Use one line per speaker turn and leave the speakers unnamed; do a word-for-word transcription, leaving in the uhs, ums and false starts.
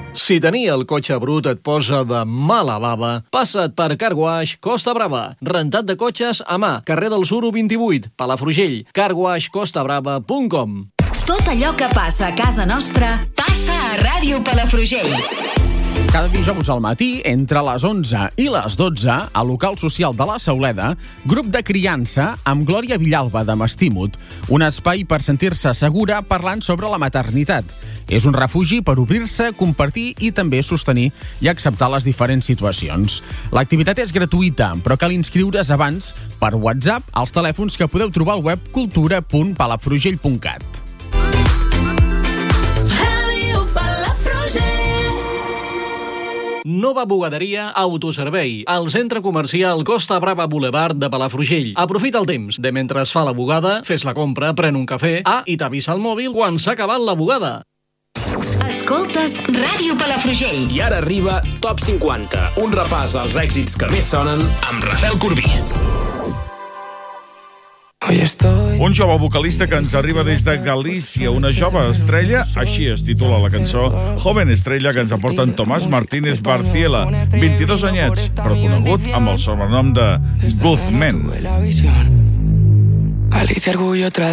Si tenir el cotxe brut et posa de mala bava, passa't per Car Wash Costa Brava. Rentat de cotxes a mà, carrer del Suro vint-i-vuit, Palafrugell. car wash costa brava punt com.
Tot allò que passa a casa nostra passa a Ràdio Palafrugell.
Cada dijous al matí, entre les onze i les dotze, al local social de la Sauleda, grup de criança amb Glòria Villalba de Mastímut, un espai per sentir-se segura parlant sobre la maternitat. És un refugi per obrir-se, compartir i també sostenir i acceptar les diferents situacions. L'activitat és gratuïta, però cal inscriure's abans per WhatsApp als telèfons que podeu trobar al web cultura punt palafrugell punt cat.
Nova bugaderia Autoservei, al centre comercial Costa Brava Boulevard de Palafrugell. Aprofita el temps de mentre es fa la bugada, fes la compra, pren un cafè, ah, i t'avisa al mòbil quan s'ha acabat la bugada.
Escoltes Ràdio Palafrugell.
I ara arriba Top cinquanta, un repàs als èxits que més sonen amb Rafael Corbí.
Un jove vocalista que ens arriba des de Galícia, una jove estrella, així es titula la cançó, Joven Estrella, que ens aporta en Tomàs Martínez Barciela, vint-i-dos anyets, però conegut amb el sobrenom de Guzmán.